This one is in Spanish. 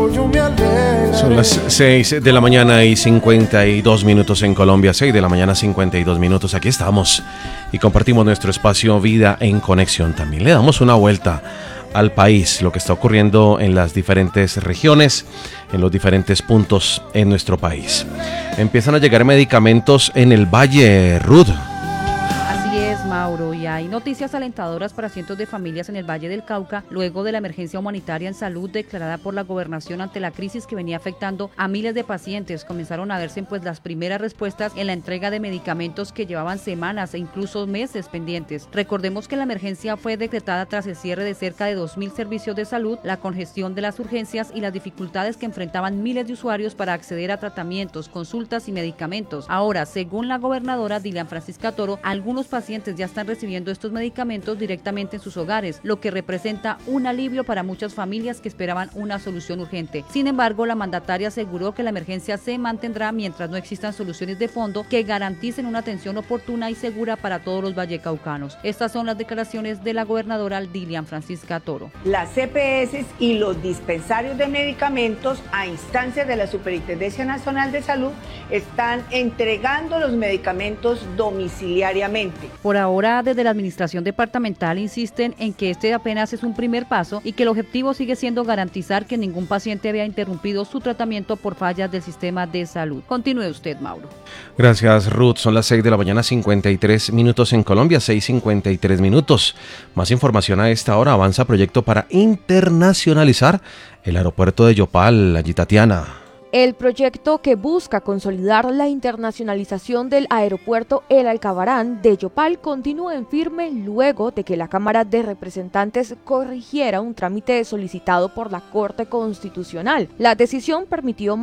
orgullo me alegra. Son las 6 de la mañana y 52 minutos en Colombia, 6 de la mañana 52 minutos. Aquí estamos y compartimos nuestro espacio Vida en Conexión. También le damos una vuelta al país, lo que está ocurriendo en las diferentes regiones, en los diferentes puntos en nuestro país. Empiezan a llegar medicamentos en el Valle, Ruth. Así es, Mauro, y hay noticias alentadoras para cientos de familias en el Valle del Cauca, luego de la emergencia humanitaria en salud declarada por la gobernación ante la crisis que venía afectando a miles de pacientes. Comenzaron a verse las primeras respuestas en la entrega de medicamentos que llevaban semanas e incluso meses pendientes. Recordemos que la emergencia fue decretada tras el cierre de cerca de 2.000 servicios de salud, la congestión de las urgencias y las dificultades que enfrentaban miles de usuarios para acceder a tratamientos, consultas y medicamentos. Ahora, según la gobernadora Dilian Francisca Toro, algunos pacientes ya están recibiendo estos medicamentos directamente en sus hogares, lo que representa un alivio para muchas familias que esperaban una solución urgente. Sin embargo, la mandataria aseguró que la emergencia se mantendrá mientras no existan soluciones de fondo que garanticen una atención oportuna y segura para todos los vallecaucanos. Estas son las declaraciones de la gobernadora Dilian Francisca Toro. Las CPS y los dispensarios de medicamentos, a instancia de la Superintendencia Nacional de Salud, están entregando los medicamentos domiciliariamente. Por ahora, desde la administración departamental insisten en que este apenas es un primer paso y que el objetivo sigue siendo garantizar que ningún paciente vea interrumpido su tratamiento por fallas del sistema de salud. Continúe usted, Mauro. Gracias, Ruth. Son las 6 de la mañana 53 minutos en Colombia, 6:53 minutos. Más información a esta hora. Avanza proyecto para internacionalizar el aeropuerto de Yopal. Allí, Tatiana. El proyecto que busca consolidar la internacionalización del aeropuerto El Alcabarán de Yopal continúa en firme luego de que la Cámara de Representantes corrigiera un trámite solicitado por la Corte Constitucional. La decisión permitió